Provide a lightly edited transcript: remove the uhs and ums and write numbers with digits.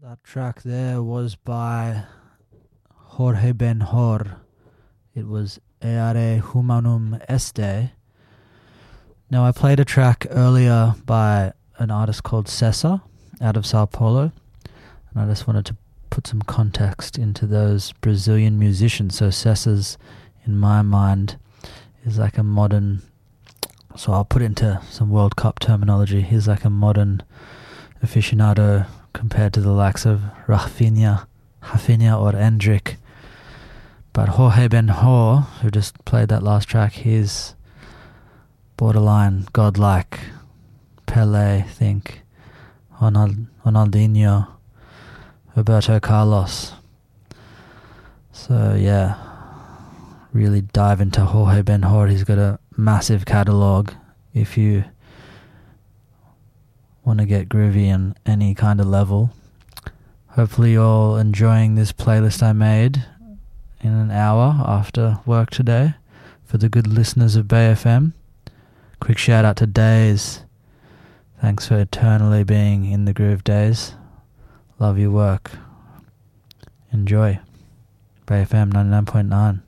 That track there was by Jorge Ben Hor. It was Eare Humanum Este. Now, I played a track earlier by an artist called Cesar out of Sao Paulo, and I just wanted to put some context into those Brazilian musicians. So Cesar's, in my mind, is like a modern, so I'll put it into some World Cup terminology, he's like a modern aficionado compared to the likes of Rafinha or Endrick. But Jorge Ben Hor, who just played that last track, he's borderline godlike. Pele, think. Ronaldinho, Roberto Carlos. So yeah, really dive into Jorge Ben Hor. He's got a massive catalogue if you want to get groovy on any kind of level. Hopefully you're all enjoying this playlist I made in an hour after work today for the good listeners of Bay FM. Quick shout out to Days. Thanks for eternally being in the groove, Days. Love your work. Enjoy. Bay FM 99.9.